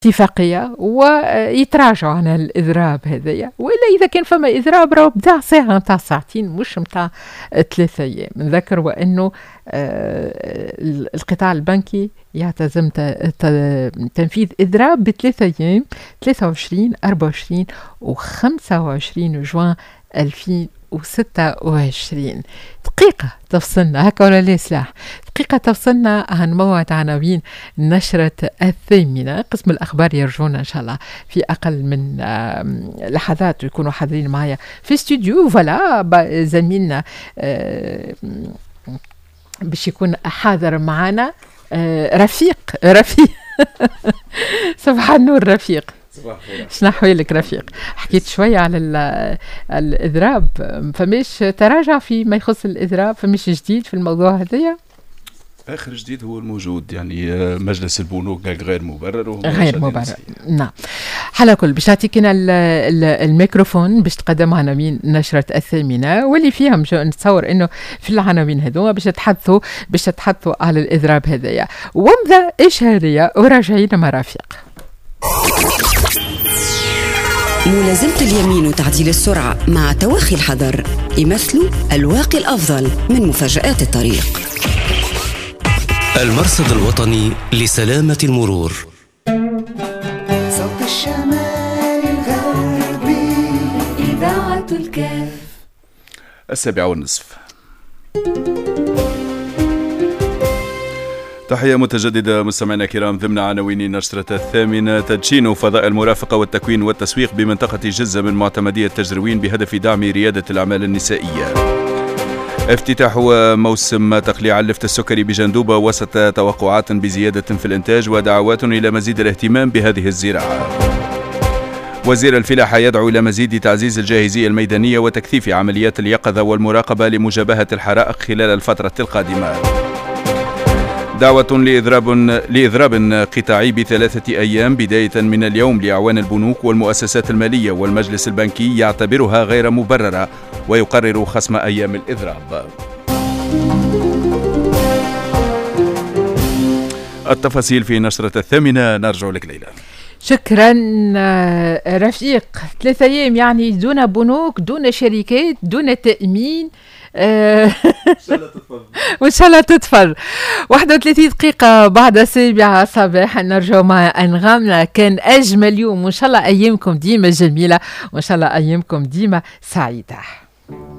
اتفاقية ويتراجعوا عن الإضراب هذايا، وإلا إذا كان فما إضراب راهو بتاع ساعة متاع ساعتين مش متاع 3 أيام. نذكر وأنه القطاع البنكي يعتزم تنفيذ إضراب ب3 أيام، 23 24 و25 جوان 2026. دقيقة تفصلنا هكا ولا لا سلاح؟ دقيقة تفصلنا عن موعد عناوين نشرة 8. قسم الأخبار يرجونا إن شاء الله في أقل من لحظات يكونوا حاضرين معايا في استوديو. فوالا زميلنا باش يكون حاضر معنا رفيق صباح النور رفيق. شنو أحوالك رفيق؟ حكيت شوية على الإضراب، فماش تراجع فيما يخص الإضراب؟ فماش جديد في الموضوع هذايا؟ آخر جديد هو الموجود، يعني مجلس البنوك غير مبرر غير مبرر. نعم. على كل باش نعطيكنا الميكروفون باش تقدم عناوين نشرة 8 واللي فيها نتصور انه في العناوين هذوما باش تتحدثوا على الإضراب هذايا ومضى إشهارية وراجعين مرافق. ملازمة اليمين وتعديل السرعة مع توخي الحذر يمثلوا الواقي الأفضل من مفاجآت الطريق. المرصد الوطني لسلامة المرور. صوت الشمال الغربي إذاعة الكاف 7:30. تحية متجددة مستمعينا الكرام ضمن عناوين نشرة 8. تدشين فضاء المرافقة والتكوين والتسويق بمنطقة جزة من معتمدية تجروين بهدف دعم ريادة الأعمال النسائية. افتتاح موسم تقليع اللفت السكري بجندوبة وسط توقعات بزيادة في الإنتاج ودعوات إلى مزيد الاهتمام بهذه الزراعة. وزير الفلاحة يدعو إلى مزيد تعزيز الجاهزية الميدانية وتكثيف عمليات اليقظة والمراقبة لمجابهة الحرائق خلال الفترة القادمة. دعوة لإضراب قطاعي ب3 أيام بداية من اليوم لأعوان البنوك والمؤسسات المالية، والمجلس البنكي يعتبرها غير مبررة ويقرر خصم أيام الإضراب. التفاصيل في نشرة 8. نرجع لك ليلى. شكرا رفيق. 3 أيام يعني دون بنوك، دون شركات، دون تأمين. وإن شاء الله تطفر. 31 دقيقة بعد 7 صباحا نرجع مع أنغامنا. كان أجمل يوم، وإن شاء الله أيامكم ديما جميلة، وإن شاء الله أيامكم ديما سعيدة.